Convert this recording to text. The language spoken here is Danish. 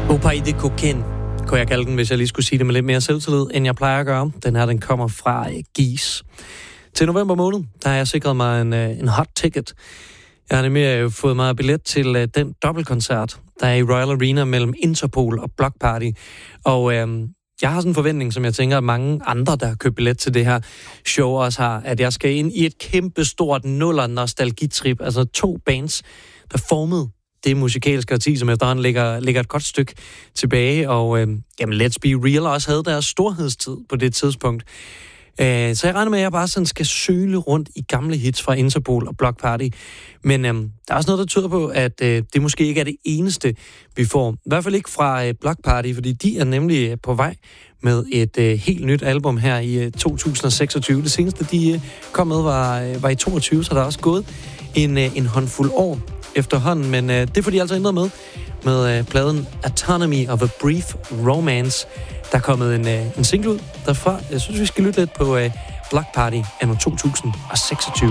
Opay de Coquin, kunne jeg kalde den, hvis jeg lige skulle sige det med lidt mere selvtillid, end jeg plejer at gøre. Den her, den kommer fra Geese. Til november måned, der har jeg sikret mig en hot ticket. Jeg har nemlig fået mig billet til den dobbeltkoncert, der er i Royal Arena mellem Interpol og Block Party. Og jeg har sådan en forventning, som jeg tænker, at mange andre, der har købt billet til det her show også har, at jeg skal ind i et kæmpestort nuller-nostalgitrip. Altså 2 bands, der formede det musikalske årti, som efterhånden ligger et godt stykke tilbage. Og Let's Be Real også havde deres storhedstid på det tidspunkt. Så jeg regner med, at jeg bare sådan skal søle rundt i gamle hits fra Interpol og Block Party. Men der er også noget, der tyder på, at det måske ikke er det eneste, vi får. I hvert fald ikke fra Block Party, fordi de er nemlig på vej med et helt nyt album her i 2026. Det seneste, de kom med, var i 22, så der er også gået en håndfuld år efterhånden. Men det får de altså ændret med pladen Autonomy of a Brief Romance. Der er kommet en single ud derfra. Jeg synes, vi skal lytte lidt på Block Party anno 2026.